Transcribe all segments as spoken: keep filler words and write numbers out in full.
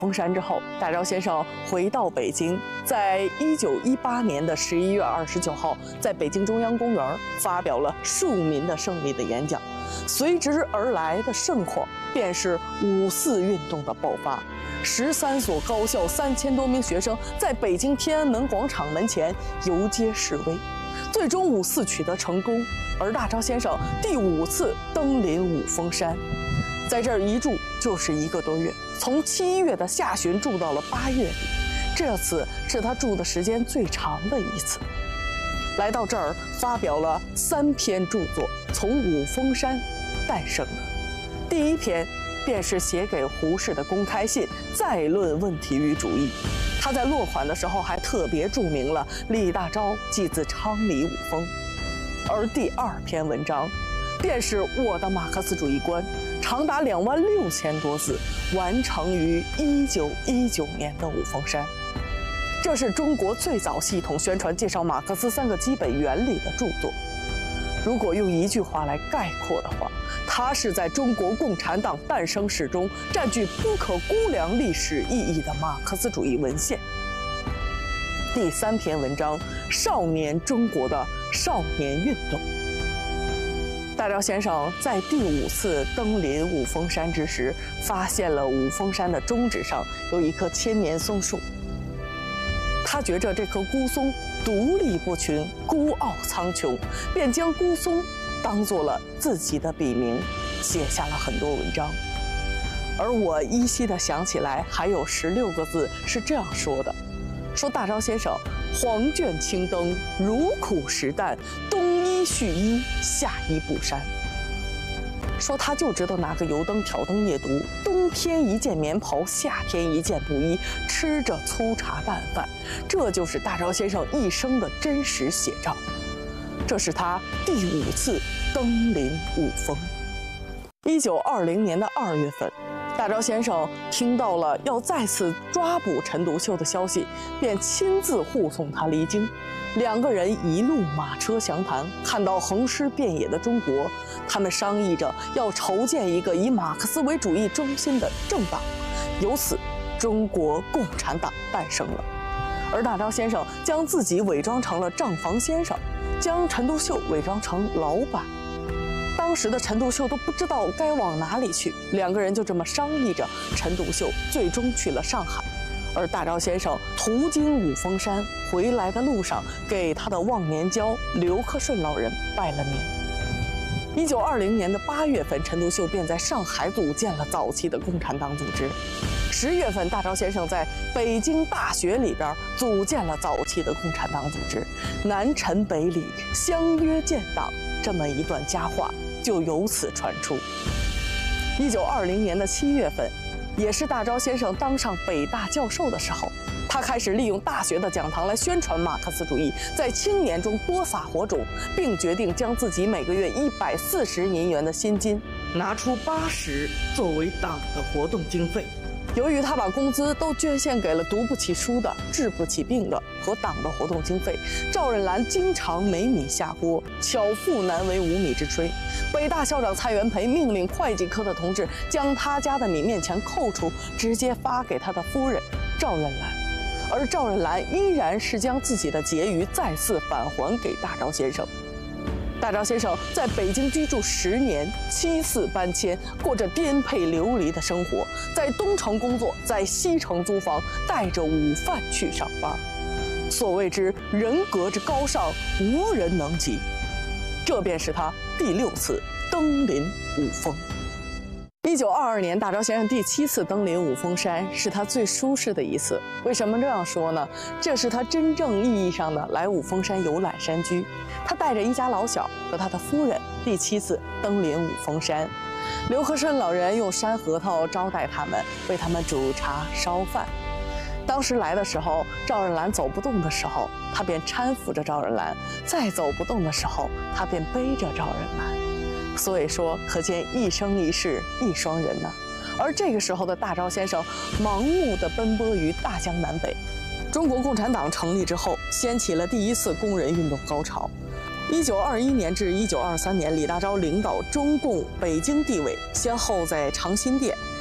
封山之后，大钊先生回到北京，在一九一八年的十一月二十九号，在北京中央公园发表了庶民的胜利的演讲。随之而来的盛况，便是五四运动的爆发。十三所高校三千多名学生在北京天安门广场门前游街示威，最终五四取得成功。而大钊先生第五次登临五峰山，在这儿一住就是一个多月，从七月的下旬住到了八月底，这次是他住的时间最长的一次。来到这儿，发表了三篇著作，从五峰山诞生的。第一篇便是写给胡适的公开信，再论问题与主义。他在落款的时候还特别注明了李大钊即自昌黎五峰。而第二篇文章便是我的马克思主义观，长达两万六千多字，完成于一九一九年的五峰山。这是中国最早系统宣传介绍马克思三个基本原理的著作。如果用一句话来概括的话，它是在中国共产党诞生史中占据不可估量历史意义的马克思主义文献。第三篇文章，少年中国的少年运动。大钊先生在第五次登临五峰山之时，发现了五峰山的中指上有一棵千年松树。他觉着这棵孤松独立不群，孤傲苍穹，便将孤松当做了自己的笔名，写下了很多文章。而我依稀的想起来，还有十六个字是这样说的：说大钊先生黄卷青灯，如苦实淡，东依续依，夏依布衫。说他就知道拿个油灯挑灯夜读，冬天一件棉袍，夏天一件布衣，吃着粗茶淡饭，这就是大钊先生一生的真实写照。这是他第五次登临五峰。一九二零年的二月份，大钊先生听到了要再次抓捕陈独秀的消息，便亲自护送他离京。两个人一路马车详谈，看到横尸遍野的中国，他们商议着要筹建一个以马克思为主义中心的政党，由此中国共产党诞生了。而大钊先生将自己伪装成了账房先生，将陈独秀伪装成老板。当时的陈独秀都不知道该往哪里去，两个人就这么商议着，陈独秀最终去了上海。而大钊先生途经五峰山，回来的路上给他的忘年交刘克顺老人拜了年。一九二零年的八月份，陈独秀便在上海组建了早期的共产党组织。十月份，大钊先生在北京大学里边组建了早期的共产党组织，南陈北李，相约建党，这么一段佳话就由此传出。一九二零年的七月份，也是大钊先生当上北大教授的时候，他开始利用大学的讲堂来宣传马克思主义，在青年中多撒火种，并决定将自己每个月一百四十银元的薪金拿出八十作为党的活动经费。由于他把工资都捐献给了读不起书的、治不起病的和党的活动经费，赵壬澜经常没米下锅，巧妇难为无米之炊。北大校长蔡元培命令会计科的同志将他家的米面钱扣除，直接发给他的夫人赵壬澜，而赵壬澜依然是将自己的结余再次返还给大钊先生。大钊先生在北京居住十年，七次搬迁，过着颠沛流离的生活，在东城工作，在西城租房，带着午饭去上班。所谓之人格之高尚，无人能及。这便是他第六次登临五峰。一九二二年，大钊先生第七次登临五峰山，是他最舒适的一次。为什么这样说呢？这是他真正意义上的来五峰山游览山居。他带着一家老小和他的夫人第七次登临五峰山。刘克顺老人用山核桃招待他们，为他们煮茶烧饭。当时来的时候，赵壬澜走不动的时候，他便搀扶着赵壬澜；再走不动的时候，他便背着赵壬澜。所以说，可见一生一世一双人呢。而这个时候的大钊先生，盲目地奔波于大江南北。中国共产党成立之后，掀起了第一次工人运动高潮。一九二一年至一九二三年，李大钊领导中共北京地委，先后在长辛店、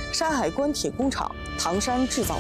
山海关铁工厂、唐山制造